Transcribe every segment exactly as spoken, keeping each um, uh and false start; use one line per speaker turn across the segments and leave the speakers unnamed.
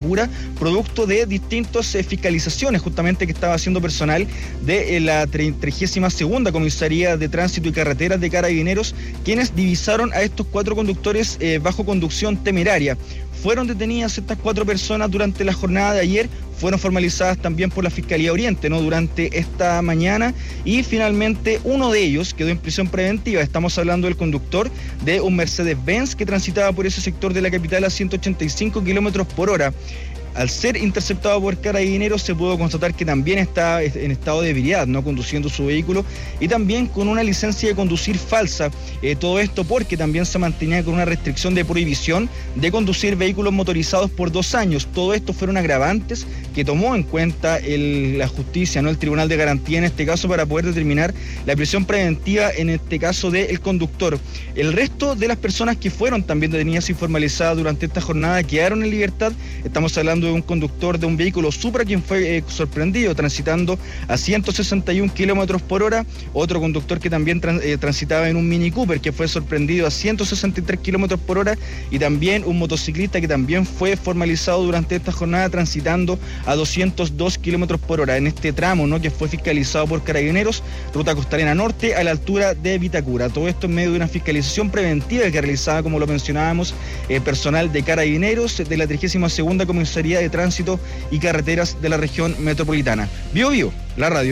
Vitacura, producto de distintas eh, fiscalizaciones justamente que estaba haciendo personal de eh, la trigésima segunda Comisaría de Tránsito y Carreteras de Carabineros, quienes divisaron a estos cuatro conductores eh, bajo conducción temeraria. Fueron detenidas estas cuatro personas durante la jornada de ayer, fueron formalizadas también por la Fiscalía Oriente, ¿no?, durante esta mañana, y finalmente uno de ellos quedó en prisión preventiva. Estamos hablando del conductor de un Mercedes-Benz que transitaba por ese sector de la capital a ciento ochenta y cinco kilómetros por hora. Al ser interceptado por Carabineros se pudo constatar que también está en estado de ebriedad, no conduciendo su vehículo, y también con una licencia de conducir falsa. Eh, todo esto porque también se mantenía con una restricción de prohibición de conducir vehículos motorizados por dos años. Todo esto fueron agravantes que tomó en cuenta el, la justicia, no el Tribunal de Garantía en este caso, para poder determinar la prisión preventiva en este caso del conductor. El resto de las personas que fueron también detenidas y formalizadas durante esta jornada quedaron en libertad. Estamos hablando de un conductor de un vehículo Supra quien fue eh, sorprendido transitando a ciento sesenta y un kilómetros por hora, otro conductor que también trans, eh, transitaba en un Mini Cooper que fue sorprendido a ciento sesenta y tres kilómetros por hora, y también un motociclista que también fue formalizado durante esta jornada transitando a doscientos dos kilómetros por hora en este tramo, ¿no?, que fue fiscalizado por Carabineros, ruta Costanera Norte a la altura de Vitacura. Todo esto en medio de una fiscalización preventiva que realizaba, como lo mencionábamos, eh, personal de Carabineros de la trigésima segunda Comisaría de Tránsito y Carreteras de la región metropolitana. Bio Bio, la radio.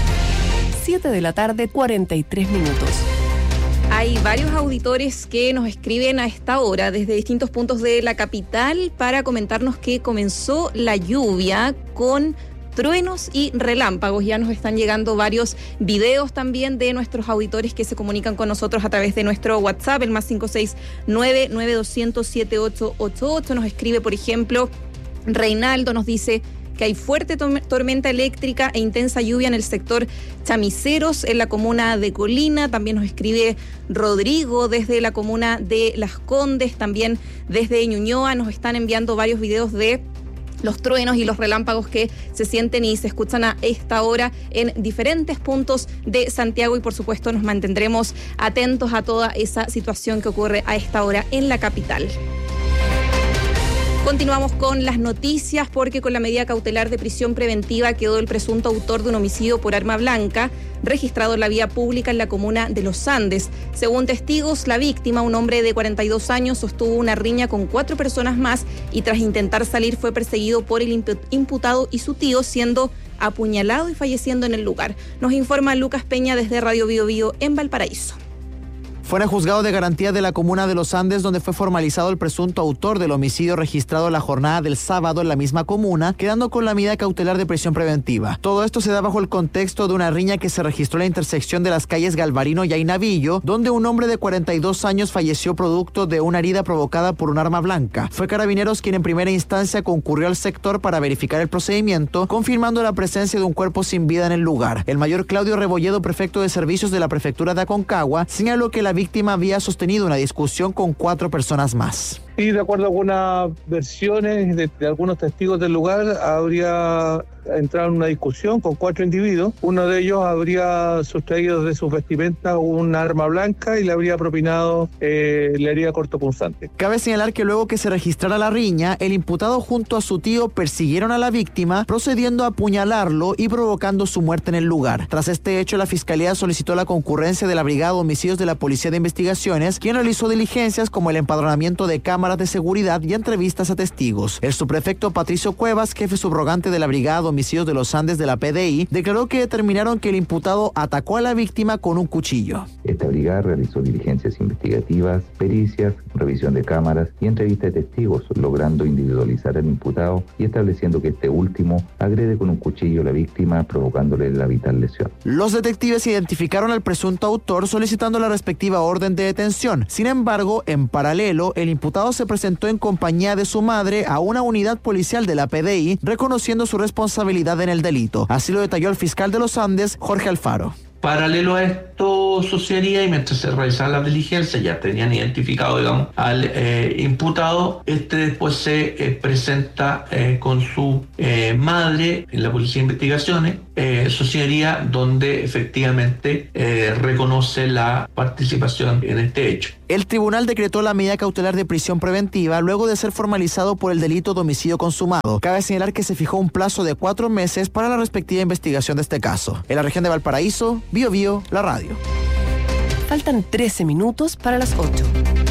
siete de la tarde, cuarenta y tres minutos.
Hay varios auditores que nos escriben a esta hora desde distintos puntos de la capital para comentarnos que comenzó la lluvia con truenos y relámpagos. Ya nos están llegando varios videos también de nuestros auditores que se comunican con nosotros a través de nuestro WhatsApp, el más cinco seis nueve, nueve dos cero cero, siete ocho ocho ocho. Nos escribe, por ejemplo, Reinaldo, nos dice que hay fuerte tormenta eléctrica e intensa lluvia en el sector Chamiceros, en la comuna de Colina. También nos escribe Rodrigo desde la comuna de Las Condes, también desde Ñuñoa. Nos están enviando varios videos de los truenos y los relámpagos que se sienten y se escuchan a esta hora en diferentes puntos de Santiago, y por supuesto nos mantendremos atentos a toda esa situación que ocurre a esta hora en la capital. Continuamos con las noticias porque con la medida cautelar de prisión preventiva quedó el presunto autor de un homicidio por arma blanca registrado en la vía pública en la comuna de Los Andes. Según testigos, la víctima, un hombre de cuarenta y dos años, sostuvo una riña con cuatro personas más y tras intentar salir fue perseguido por el imputado y su tío, siendo apuñalado y falleciendo en el lugar. Nos informa Lucas Peña desde Radio Bio Bio en Valparaíso.
Fue en el juzgado de garantía de la comuna de Los Andes donde fue formalizado el presunto autor del homicidio registrado la jornada del sábado en la misma comuna, quedando con la medida cautelar de prisión preventiva. Todo esto se da bajo el contexto de una riña que se registró en la intersección de las calles Galvarino y Ainavillo, donde un hombre de cuarenta y dos años falleció producto de una herida provocada por un arma blanca. Fue Carabineros quien en primera instancia concurrió al sector para verificar el procedimiento, confirmando la presencia de un cuerpo sin vida en el lugar. El mayor Claudio Rebolledo, prefecto de servicios de la prefectura de Aconcagua, señaló que la víctima había sostenido una discusión con cuatro personas más.
Y de acuerdo a algunas versiones de, de algunos testigos del lugar, habría entrado en una discusión con cuatro individuos. Uno de ellos habría sustraído de sus vestimentas un arma blanca y le habría propinado eh, la herida cortopunzante.
Cabe señalar que luego que se registrara la riña, el imputado junto a su tío persiguieron a la víctima, procediendo a apuñalarlo y provocando su muerte en el lugar. Tras este hecho, la Fiscalía solicitó la concurrencia de la Brigada de Homicidios de la Policía de Investigaciones, quien realizó diligencias como el empadronamiento de cámaras de seguridad y entrevistas a testigos. El subprefecto Patricio Cuevas, jefe subrogante de la Brigada de Homicidios de los Andes de la P D I, declaró que determinaron que el imputado atacó a la víctima con un cuchillo.
Esta brigada realizó diligencias investigativas, pericias, revisión de cámaras y entrevista de testigos, logrando individualizar al imputado y estableciendo que este último agrede con un cuchillo a la víctima, provocándole la vital lesión.
Los detectives identificaron al presunto autor solicitando la respectiva orden de detención. Sin embargo, en paralelo, el imputado se presentó en compañía de su madre a una unidad policial de la P D I, reconociendo su responsabilidad en el delito. Así lo detalló el fiscal de Los Andes, Jorge Alfaro.
Paralelo a esto sucedería, y mientras se realizaban las diligencias ya tenían identificado, digamos, al eh, imputado. Este después se eh, presenta eh, con su eh, madre en la Policía de Investigaciones, eh, sucedería donde efectivamente eh, reconoce la participación en este hecho.
El tribunal decretó la medida cautelar de prisión preventiva luego de ser formalizado por el delito de homicidio consumado. Cabe señalar que se fijó un plazo de cuatro meses para la respectiva investigación de este caso. En la región de Valparaíso, Bio Bio, la radio.
Faltan trece minutos para las ocho.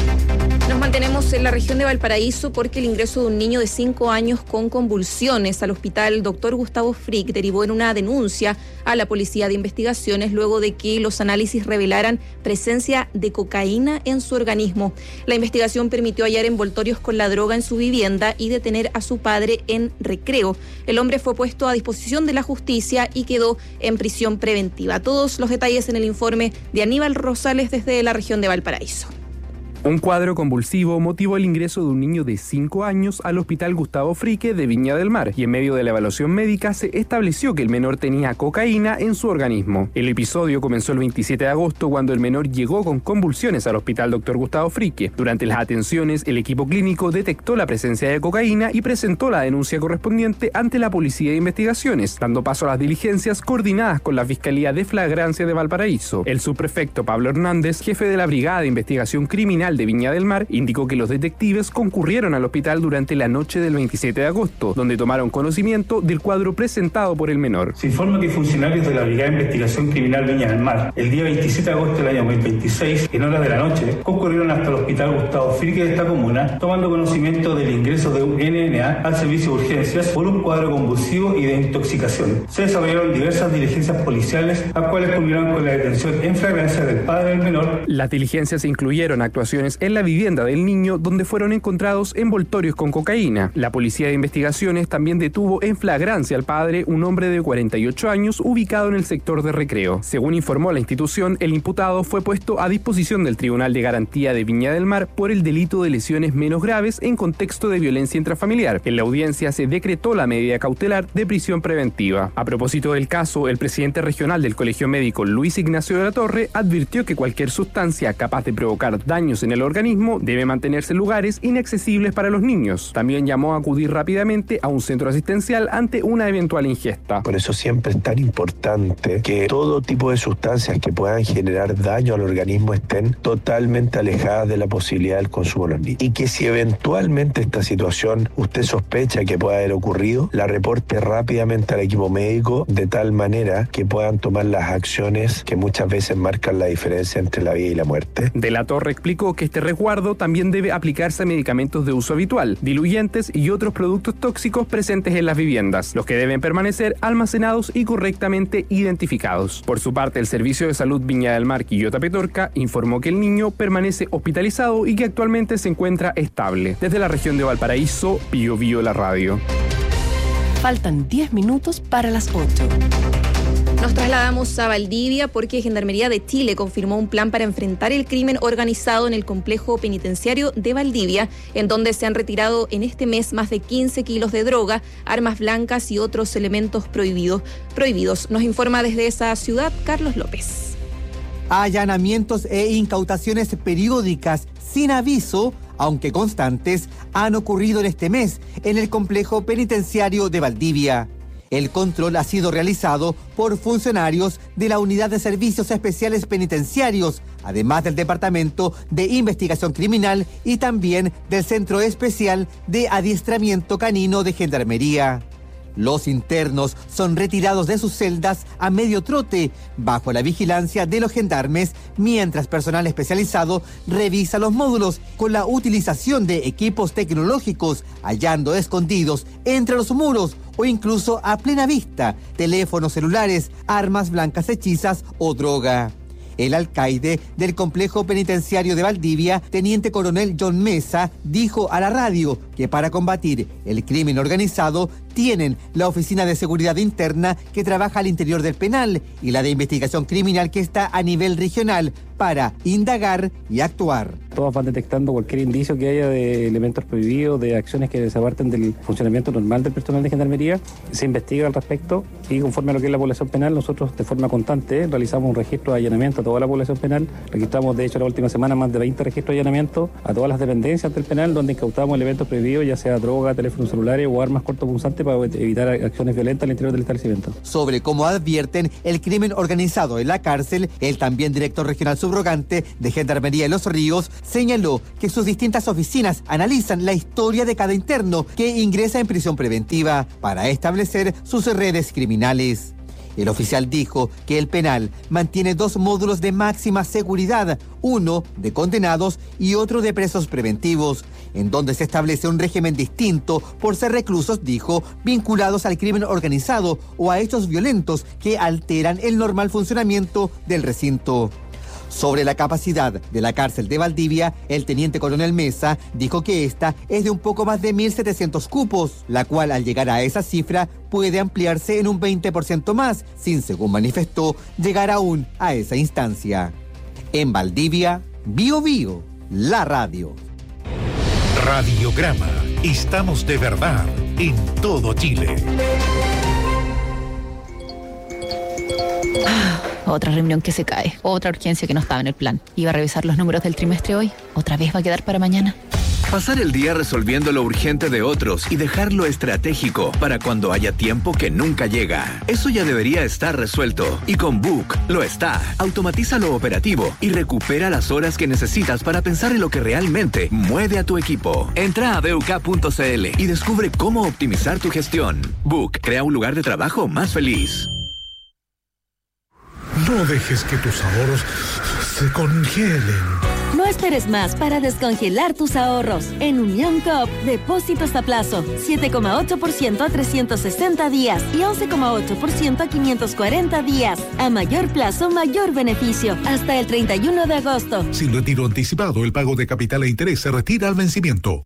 Nos mantenemos en la región de Valparaíso porque el ingreso de un niño de cinco años con convulsiones al hospital doctor Gustavo Frick derivó en una denuncia a la Policía de Investigaciones luego de que los análisis revelaran presencia de cocaína en su organismo. La investigación permitió hallar envoltorios con la droga en su vivienda y detener a su padre en Recreo. El hombre fue puesto a disposición de la justicia y quedó en prisión preventiva. Todos los detalles en el informe de Aníbal Rosales desde la región de Valparaíso.
Un cuadro convulsivo motivó el ingreso de un niño de cinco años al Hospital Gustavo Frick de Viña del Mar, y en medio de la evaluación médica se estableció que el menor tenía cocaína en su organismo. El episodio comenzó el veintisiete de agosto cuando el menor llegó con convulsiones al Hospital doctor Gustavo Frick. Durante las atenciones, el equipo clínico detectó la presencia de cocaína y presentó la denuncia correspondiente ante la Policía de Investigaciones, dando paso a las diligencias coordinadas con la Fiscalía de Flagrancia de Valparaíso. El subprefecto Pablo Hernández, jefe de la Brigada de Investigación Criminal de Viña del Mar, indicó que los detectives concurrieron al hospital durante la noche del veintisiete de agosto, donde tomaron conocimiento del cuadro presentado por el menor.
Se informa que funcionarios de la Brigada de Investigación Criminal Viña del Mar, el día veintisiete de agosto del año dos mil veintiséis, en horas de la noche, concurrieron hasta el Hospital Gustavo Frick de esta comuna, tomando conocimiento del ingreso de un N N A al servicio de urgencias por un cuadro convulsivo y de intoxicación. Se desarrollaron diversas diligencias policiales, las cuales culminaron con la detención en flagrancia del padre del menor.
Las diligencias incluyeron actuaciones en la vivienda del niño, donde fueron encontrados envoltorios con cocaína. La Policía de Investigaciones también detuvo en flagrancia al padre, un hombre de cuarenta y ocho años, ubicado en el sector de Recreo. Según informó la institución, el imputado fue puesto a disposición del Tribunal de Garantía de Viña del Mar por el delito de lesiones menos graves en contexto de violencia intrafamiliar. En la audiencia se decretó la medida cautelar de prisión preventiva. A propósito del caso, el presidente regional del Colegio Médico, Luis Ignacio de la Torre, advirtió que cualquier sustancia capaz de provocar daños en el organismo debe mantenerse en lugares inaccesibles para los niños. También llamó a acudir rápidamente a un centro asistencial ante una eventual ingesta.
Por eso siempre es tan importante que todo tipo de sustancias que puedan generar daño al organismo estén totalmente alejadas de la posibilidad del consumo de los niños. Y que si eventualmente esta situación usted sospecha que pueda haber ocurrido, la reporte rápidamente al equipo médico de tal manera que puedan tomar las acciones que muchas veces marcan la diferencia entre la vida y la muerte.
De la Torre explicó que este resguardo también debe aplicarse a medicamentos de uso habitual, diluyentes y otros productos tóxicos presentes en las viviendas, los que deben permanecer almacenados y correctamente identificados. Por su parte, el Servicio de Salud Viña del Mar Quillota Petorca informó que el niño permanece hospitalizado y que actualmente se encuentra estable. Desde la región de Valparaíso, Bio Bio la radio.
Faltan diez minutos para las ocho.
Nos trasladamos a Valdivia porque Gendarmería de Chile confirmó un plan para enfrentar el crimen organizado en el complejo penitenciario de Valdivia, en donde se han retirado en este mes más de quince kilos de droga, armas blancas y otros elementos prohibidos. prohibidos. Nos informa desde esa ciudad Carlos López.
Allanamientos e incautaciones periódicas sin aviso, aunque constantes, han ocurrido en este mes en el complejo penitenciario de Valdivia. El control ha sido realizado por funcionarios de la Unidad de Servicios Especiales Penitenciarios, además del Departamento de Investigación Criminal y también del Centro Especial de Adiestramiento Canino de Gendarmería. Los internos son retirados de sus celdas a medio trote, bajo la vigilancia de los gendarmes, mientras personal especializado revisa los módulos con la utilización de equipos tecnológicos, hallando escondidos entre los muros o incluso a plena vista teléfonos celulares, armas blancas hechizas o droga. El alcaide del complejo penitenciario de Valdivia, teniente coronel John Mesa, dijo a la radio que para combatir el crimen organizado tienen la Oficina de Seguridad Interna que trabaja al interior del penal y la de Investigación Criminal que está a nivel regional, para indagar y actuar.
Todas van detectando cualquier indicio que haya de elementos prohibidos, de acciones que se aparten del funcionamiento normal del personal de Gendarmería. Se investiga al respecto y conforme a lo que es la población penal, nosotros de forma constante realizamos un registro de allanamiento a toda la población penal. Registramos, de hecho, la última semana más de veinte registros de allanamiento a todas las dependencias del penal, donde incautamos elementos prohibidos, ya sea droga, teléfonos celulares o armas cortopunzantes para evitar acciones violentas al interior del establecimiento.
Sobre cómo advierten el crimen organizado en la cárcel, el también director regional subrogante de Gendarmería de Los Ríos señaló que sus distintas oficinas analizan la historia de cada interno que ingresa en prisión preventiva para establecer sus redes criminales. El oficial dijo que el penal mantiene dos módulos de máxima seguridad, uno de condenados y otro de presos preventivos, en donde se establece un régimen distinto por ser reclusos, dijo, vinculados al crimen organizado o a hechos violentos que alteran el normal funcionamiento del recinto. Sobre la capacidad de la cárcel de Valdivia, el teniente coronel Mesa dijo que esta es de un poco más de mil setecientos cupos, la cual al llegar a esa cifra puede ampliarse en un veinte por ciento más, sin, según manifestó, llegar aún a esa instancia. En Valdivia, Bio Bio, la radio.
Radiograma. Estamos de verdad en todo Chile.
Otra reunión que se cae, otra urgencia que no estaba en el plan. Iba a revisar los números del trimestre hoy, otra vez va a quedar para mañana.
Pasar el día resolviendo lo urgente de otros y dejar lo estratégico para cuando haya tiempo que nunca llega. Eso ya debería estar resuelto. Y con Book lo está. Automatiza lo operativo y recupera las horas que necesitas para pensar en lo que realmente mueve a tu equipo. Entra a b u k punto c l y descubre cómo optimizar tu gestión. Book crea un lugar de trabajo más feliz.
No dejes que tus ahorros se congelen.
No esperes más para descongelar tus ahorros. En Unión Coop, depósitos a plazo, siete coma ocho por ciento a trescientos sesenta días y once coma ocho por ciento a quinientos cuarenta días. A mayor plazo, mayor beneficio. Hasta el treinta y uno de agosto.
Sin retiro anticipado, el pago de capital e interés se retira al vencimiento.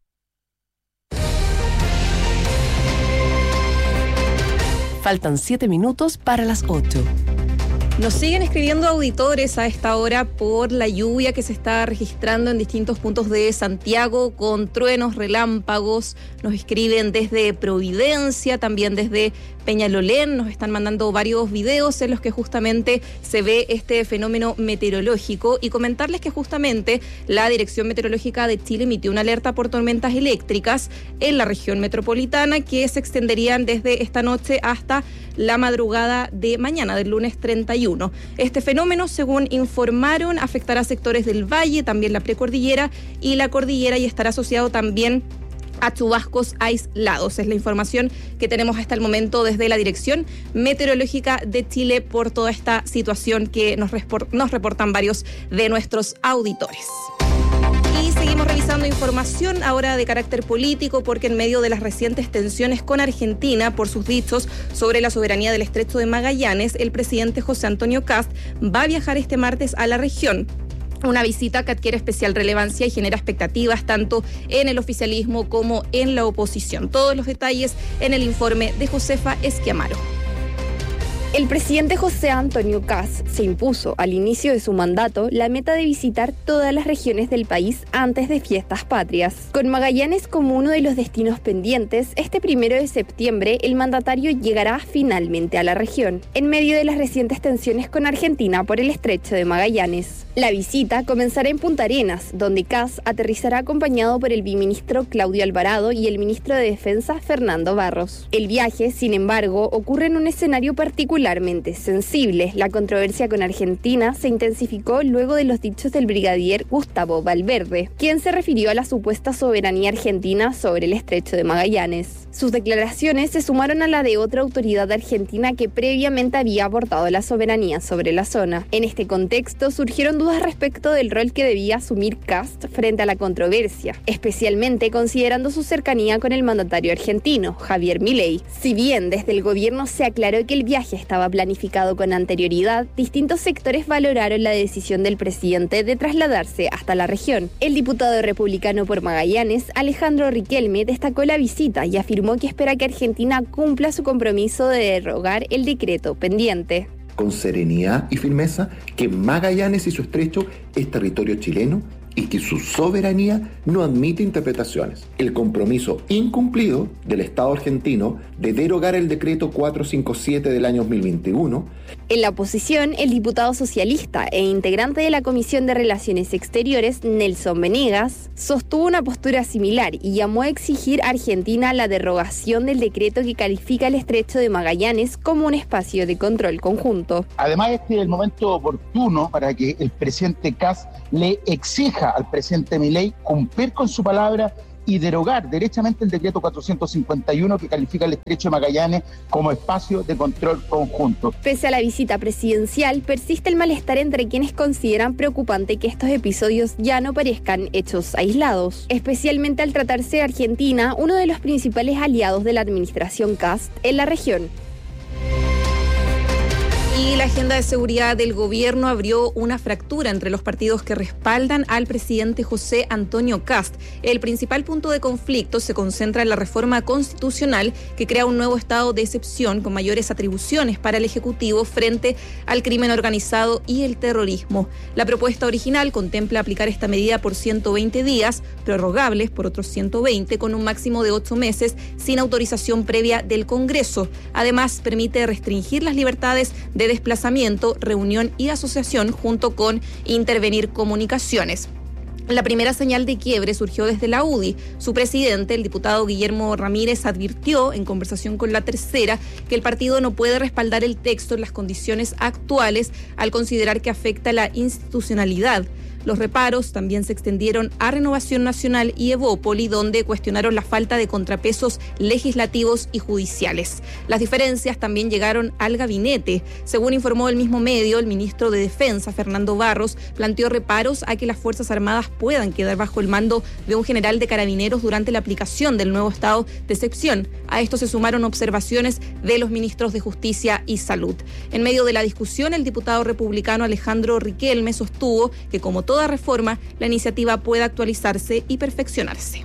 Faltan siete minutos para las ocho.
Nos siguen escribiendo auditores a esta hora por la lluvia que se está registrando en distintos puntos de Santiago con truenos, relámpagos. Nos escriben desde Providencia, también desde Peñalolén. Nos están mandando varios videos en los que justamente se ve este fenómeno meteorológico y comentarles que justamente la Dirección Meteorológica de Chile emitió una alerta por tormentas eléctricas en la región metropolitana que se extenderían desde esta noche hasta la madrugada de mañana, del lunes treinta y uno. Este fenómeno, según informaron, afectará sectores del valle, también la precordillera y la cordillera y estará asociado también a chubascos aislados. Es la información que tenemos hasta el momento desde la Dirección Meteorológica de Chile por toda esta situación que nos, nos reportan varios de nuestros auditores. Y seguimos revisando información ahora de carácter político porque en medio de las recientes tensiones con Argentina por sus dichos sobre la soberanía del Estrecho de Magallanes, el presidente José Antonio Kast va a viajar este martes a la región. Una visita que adquiere especial relevancia y genera expectativas tanto en el oficialismo como en la oposición. Todos los detalles en el informe de Josefa Esquiamaro.
El presidente José Antonio Kast se impuso al inicio de su mandato la meta de visitar todas las regiones del país antes de fiestas patrias. Con Magallanes como uno de los destinos pendientes, este primero de septiembre el mandatario llegará finalmente a la región, en medio de las recientes tensiones con Argentina por el Estrecho de Magallanes. La visita comenzará en Punta Arenas, donde Kast aterrizará acompañado por el viceministro Claudio Alvarado y el ministro de Defensa Fernando Barros. El viaje, sin embargo, ocurre en un escenario particular particularmente sensible. La controversia con Argentina se intensificó luego de los dichos del brigadier Gustavo Valverde, quien se refirió a la supuesta soberanía argentina sobre el Estrecho de Magallanes. Sus declaraciones se sumaron a la de otra autoridad argentina que previamente había abordado la soberanía sobre la zona. En este contexto surgieron dudas respecto del rol que debía asumir Kast frente a la controversia, especialmente considerando su cercanía con el mandatario argentino, Javier Milei. Si bien desde el gobierno se aclaró que el viaje estaba planificado con anterioridad, distintos sectores valoraron la decisión del presidente de trasladarse hasta la región. El diputado republicano por Magallanes, Alejandro Riquelme, destacó la visita y afirmó que espera que Argentina cumpla su compromiso de derogar el decreto pendiente.
con serenidad y firmeza que Magallanes y su estrecho es territorio chileno y que su soberanía no admite interpretaciones. El compromiso incumplido del Estado argentino de derogar el decreto cuatrocientos cincuenta y siete del año dos mil veintiuno.
En la oposición, el diputado socialista e integrante de la Comisión de Relaciones Exteriores, Nelson Venegas, sostuvo una postura similar y llamó a exigir a Argentina la derogación del decreto que califica el estrecho de Magallanes como un espacio de control conjunto.
Además, este es el momento oportuno para que el presidente Kast le exija al presidente Milei cumplir con su palabra y derogar derechamente el decreto cuatrocientos cincuenta y uno que califica el estrecho de Magallanes como espacio de control conjunto.
Pese a la visita presidencial, persiste el malestar entre quienes consideran preocupante que estos episodios ya no parezcan hechos aislados, especialmente al tratarse de Argentina, uno de los principales aliados de la administración Kast en la región.
Y la agenda de seguridad del gobierno abrió una fractura entre los partidos que respaldan al presidente José Antonio Kast. El principal punto de conflicto se concentra en la reforma constitucional que crea un nuevo estado de excepción con mayores atribuciones para el Ejecutivo frente al crimen organizado y el terrorismo. La propuesta original contempla aplicar esta medida por ciento veinte días, prorrogables por otros ciento veinte, con un máximo de ocho meses, sin autorización previa del Congreso. Además, permite restringir las libertades de desplazamiento, reunión y asociación, junto con intervenir comunicaciones. La primera señal de quiebre surgió desde la U D I. Su presidente, el diputado Guillermo Ramírez, advirtió en conversación con La Tercera que el partido no puede respaldar el texto en las condiciones actuales al considerar que afecta la institucionalidad. Los reparos también se extendieron a Renovación Nacional y Evópoli, donde cuestionaron la falta de contrapesos legislativos y judiciales. Las diferencias también llegaron al gabinete. Según informó el mismo medio, el ministro de Defensa, Fernando Barros, planteó reparos a que las Fuerzas Armadas puedan quedar bajo el mando de un general de carabineros durante la aplicación del nuevo estado de excepción. A esto se sumaron observaciones de los ministros de Justicia y Salud. En medio de la discusión, el diputado republicano Alejandro Riquelme sostuvo que, como toda reforma, la iniciativa puede actualizarse y perfeccionarse.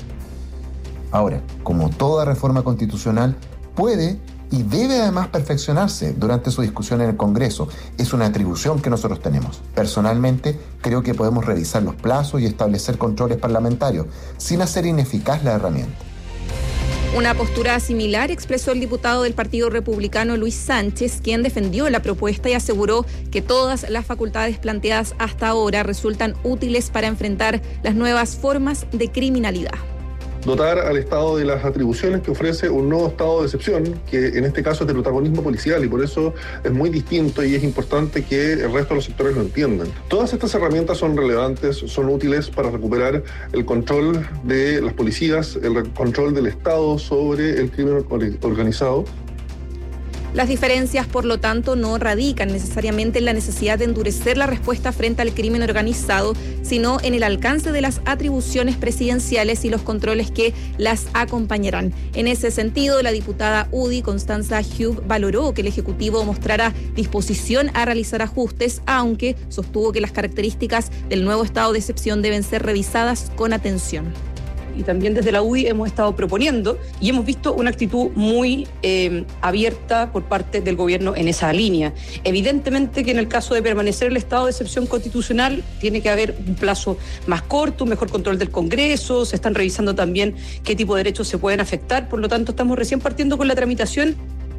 Ahora, como toda reforma constitucional, puede y debe además perfeccionarse durante su discusión en el Congreso. Es una atribución que nosotros tenemos. Personalmente, creo que podemos revisar los plazos y establecer controles parlamentarios sin hacer ineficaz la herramienta.
Una postura similar expresó el diputado del Partido Republicano Luis Sánchez, quien defendió la propuesta y aseguró que todas las facultades planteadas hasta ahora resultan útiles para enfrentar las nuevas formas de criminalidad.
Dotar al Estado de las atribuciones que ofrece un nuevo estado de excepción, que en este caso es de protagonismo policial, y por eso es muy distinto y es importante que el resto de los sectores lo entiendan. Todas estas herramientas son relevantes, son útiles para recuperar el control de las policías, el control del Estado sobre el crimen organizado.
Las diferencias, por lo tanto, no radican necesariamente en la necesidad de endurecer la respuesta frente al crimen organizado, sino en el alcance de las atribuciones presidenciales y los controles que las acompañarán. En ese sentido, la diputada U D I, Constanza Hugh, valoró que el Ejecutivo mostrara disposición a realizar ajustes, aunque sostuvo que las características del nuevo estado de excepción deben ser revisadas con atención.
Y también desde la U D I hemos estado proponiendo y hemos visto una actitud muy eh, abierta por parte del gobierno en esa línea. Evidentemente que en el caso de permanecer el estado de excepción constitucional tiene que haber un plazo más corto, un mejor control del Congreso, se están revisando también qué tipo de derechos se pueden afectar, por lo tanto estamos recién partiendo con la tramitación.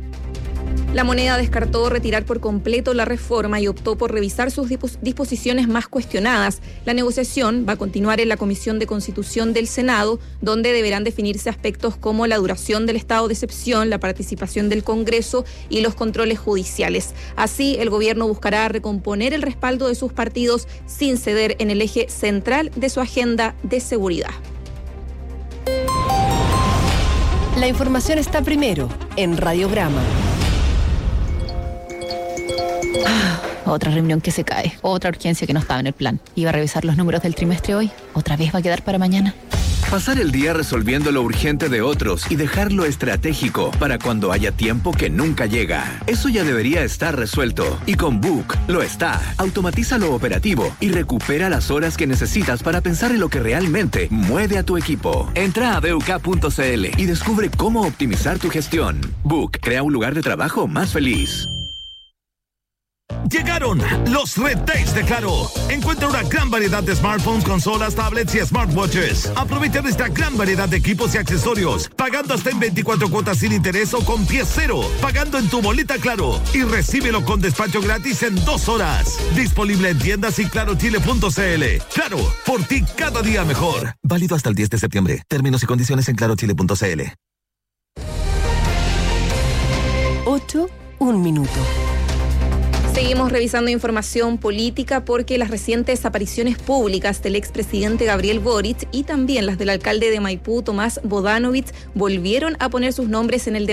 La Moneda descartó retirar por completo la reforma y optó por revisar sus disposiciones más cuestionadas. La negociación va a continuar en la Comisión de Constitución del Senado, donde deberán definirse aspectos como la duración del estado de excepción, la participación del Congreso y los controles judiciales. Así, el gobierno buscará recomponer el respaldo de sus partidos sin ceder en el eje central de su agenda de seguridad.
La información está primero en Radiograma.
Ah, otra reunión que se cae, otra urgencia que no estaba en el plan. Iba a revisar los números del trimestre hoy, otra vez va a quedar para mañana.
Pasar el día resolviendo lo urgente de otros y dejar lo estratégico para cuando haya tiempo que nunca llega. Eso ya debería estar resuelto. Y con Book lo está. Automatiza lo operativo y recupera las horas que necesitas para pensar en lo que realmente mueve a tu equipo. Entra a b u k punto c l y descubre cómo optimizar tu gestión. Book crea un lugar de trabajo más feliz.
Llegaron los Red Days de Claro. Encuentra una gran variedad de smartphones, consolas, tablets y smartwatches. Aprovecha nuestra gran variedad de equipos y accesorios, pagando hasta en veinticuatro cuotas sin interés o con pie cero, pagando en tu boleta Claro y recíbelo con despacho gratis en dos horas. Disponible en tiendas y claro chile punto c l. Claro, por ti cada día mejor. Válido hasta el diez de septiembre. Términos y condiciones en claro chile punto c l.
ocho, un minuto.
Seguimos revisando información política porque las recientes apariciones públicas del expresidente Gabriel Boric y también las del alcalde de Maipú, Tomás Bodanovich, volvieron a poner sus nombres en el debate